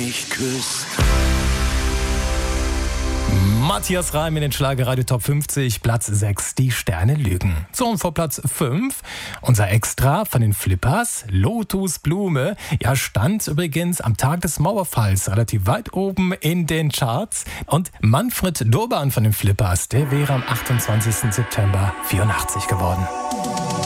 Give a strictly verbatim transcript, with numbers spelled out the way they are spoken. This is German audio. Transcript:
mich küsst. Matthias Reim in den Schlagerradio Top fünfzig, Platz sechs, die Sterne lügen. So, und vor Platz fünf, unser Extra von den Flippers, Lotus Blume. Ja, stand übrigens am Tag des Mauerfalls relativ weit oben in den Charts. Und Manfred Durban von den Flippers, der wäre am achtundzwanzigsten September vierundachtzig geworden.